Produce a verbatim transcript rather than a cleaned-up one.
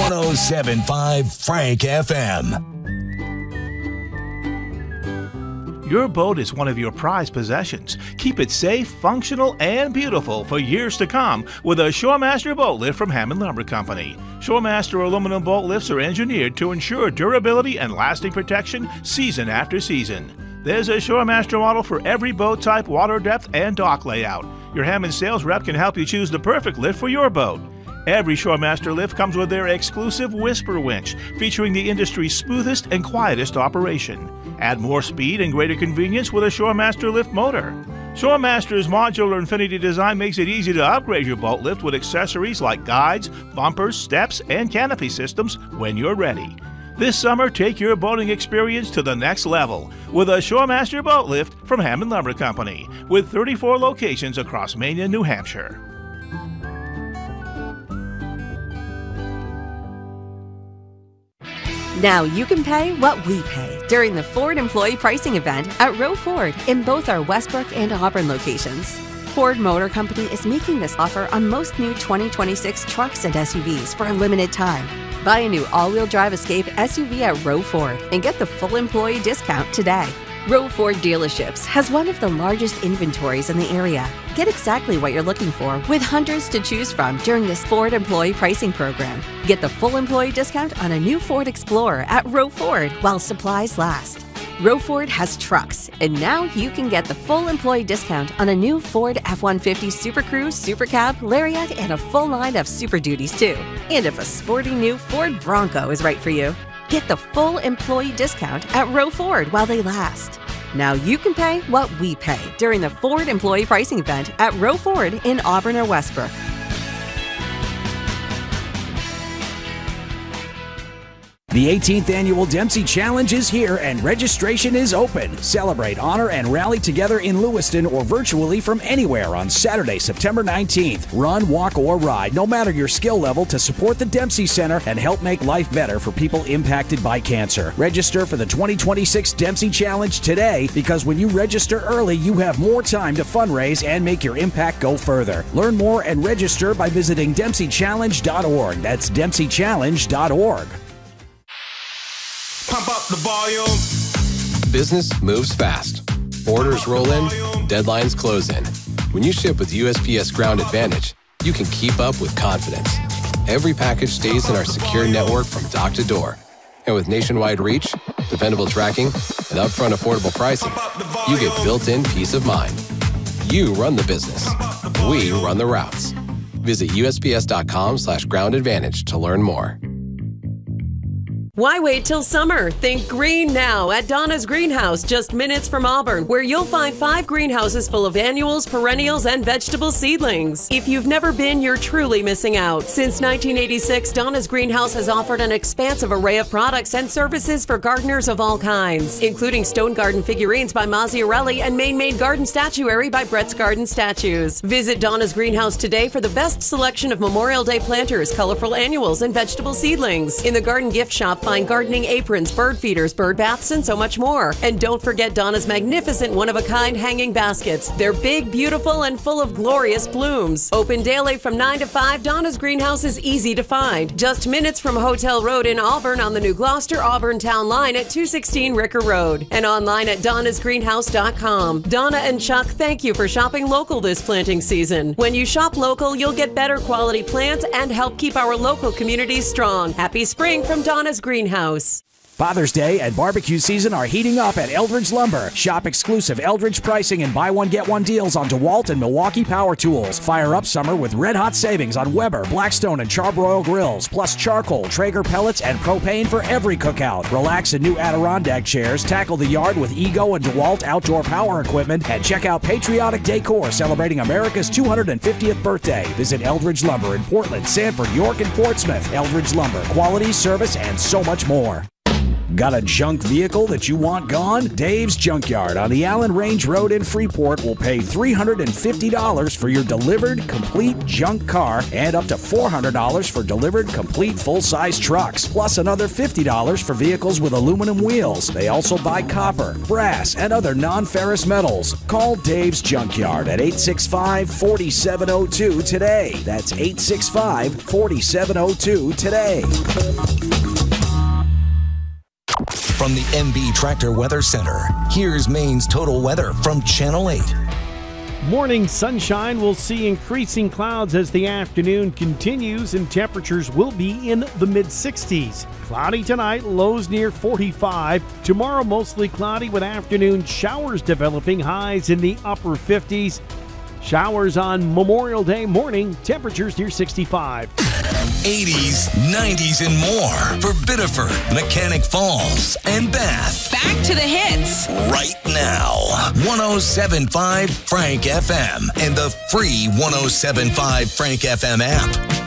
one oh seven point five Frank F M. Your boat is one of your prized possessions. Keep it safe, functional, and beautiful for years to come with a Shoremaster boat lift from Hammond Lumber Company. Shoremaster aluminum boat lifts are engineered to ensure durability and lasting protection season after season. There's a Shoremaster model for every boat type, water depth, and dock layout. Your Hammond sales rep can help you choose the perfect lift for your boat. Every Shoremaster lift comes with their exclusive Whisper winch, featuring the industry's smoothest and quietest operation. Add more speed and greater convenience with a Shoremaster lift motor. Shoremaster's modular Infinity design makes it easy to upgrade your boat lift with accessories like guides, bumpers, steps, and canopy systems when you're ready. This summer, take your boating experience to the next level with a Shoremaster boat lift from Hammond Lumber Company, with thirty-four locations across Maine and New Hampshire. Now you can pay what we pay during the Ford Employee Pricing Event at Rowe Ford in both our Westbrook and Auburn locations. Ford Motor Company is making this offer on most new twenty twenty-six trucks and S U Vs for a limited time. Buy a new all-wheel drive Escape S U V at Rowe Ford and get the full employee discount today. Rowe Ford Dealerships has one of the largest inventories in the area. Get exactly what you're looking for with hundreds to choose from during this Ford Employee Pricing Program. Get the full employee discount on a new Ford Explorer at Rowe Ford while supplies last. Rowe Ford has trucks, and now you can get the full employee discount on a new Ford F one fifty Super Cruise, Super Cab, Lariat, and a full line of Super Duties too. And if a sporty new Ford Bronco is right for you, get the full employee discount at Rowe Ford while they last. Now you can pay what we pay during the Ford Employee Pricing Event at Rowe Ford in Auburn or Westbrook. The eighteenth Annual Dempsey Challenge is here and registration is open. Celebrate, honor, and rally together in Lewiston or virtually from anywhere on Saturday, September nineteenth. Run, walk, or ride, no matter your skill level, to support the Dempsey Center and help make life better for people impacted by cancer. Register for the twenty twenty-six Dempsey Challenge today, because when you register early, you have more time to fundraise and make your impact go further. Learn more and register by visiting Dempsey Challenge dot org. That's Dempsey Challenge dot org. Pump up the volume. Business moves fast. Orders roll in, deadlines close in. When you ship with U S P S Ground Advantage, you can keep up with confidence. Every package stays in our secure network from dock to door. And with nationwide reach, dependable tracking, and upfront affordable pricing, you get built-in peace of mind. You run the business. We run the routes. Visit U S P S dot com slash ground advantage to learn more. Why wait till summer? Think green now at Donna's Greenhouse, just minutes from Auburn, where you'll find five greenhouses full of annuals, perennials, and vegetable seedlings. If you've never been, you're truly missing out. Since nineteen eighty-six, Donna's Greenhouse has offered an expansive array of products and services for gardeners of all kinds, including stone garden figurines by Mazziarelli and Maine-made garden statuary by Brett's Garden Statues. Visit Donna's Greenhouse today for the best selection of Memorial Day planters, colorful annuals, and vegetable seedlings. In the garden gift shop, find gardening aprons, bird feeders, bird baths, and so much more. And don't forget Donna's magnificent one-of-a-kind hanging baskets. They're big, beautiful, and full of glorious blooms. Open daily from nine to five, Donna's Greenhouse is easy to find. Just minutes from Hotel Road in Auburn on the New Gloucester Auburn Town Line at two sixteen Ricker Road. And online at donnas greenhouse dot com. Donna and Chuck, thank you for shopping local this planting season. When you shop local, you'll get better quality plants and help keep our local communities strong. Happy spring from Donna's Greenhouse. Greenhouse. Father's Day and barbecue season are heating up at Eldridge Lumber. Shop exclusive Eldridge pricing and buy one get one deals on DeWalt and Milwaukee power tools. Fire up summer with red hot savings on Weber, Blackstone, and Charbroil grills, plus charcoal, Traeger pellets, and propane for every cookout. Relax in new Adirondack chairs, tackle the yard with Ego and DeWalt outdoor power equipment, and check out Patriotic Decor celebrating America's two hundred fiftieth birthday. Visit Eldridge Lumber in Portland, Sanford, York, and Portsmouth. Eldridge Lumber, quality, service, and so much more. Got a junk vehicle that you want gone? Dave's Junkyard on the Allen Range Road in Freeport will pay three hundred fifty dollars for your delivered complete junk car and up to four hundred dollars for delivered complete full-size trucks, plus another fifty dollars for vehicles with aluminum wheels. They also buy copper, brass, and other non-ferrous metals. Call Dave's Junkyard at eight six five, four seven zero two today. That's eight six five, four seven zero two today. From the M B Tractor Weather Center, here's Maine's total weather from Channel eight. Morning sunshine. We'll see increasing clouds as the afternoon continues, and temperatures will be in the mid sixties. Cloudy tonight, lows near forty-five. Tomorrow, mostly cloudy with afternoon showers developing, highs in the upper fifties. Showers on Memorial Day morning, temperatures near sixty-five. eighties, nineties, and more for Biddeford, Mechanic Falls, and Bath. Back to the hits. Right now. one oh seven point five Frank F M and the free one oh seven point five Frank F M app.